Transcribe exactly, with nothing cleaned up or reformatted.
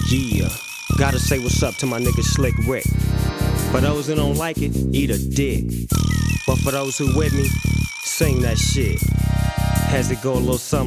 Yeah, gotta say what's up to my nigga Slick Rick. For those who don't like it, eat a dick. But for those who with me, sing that shit. As it go a little something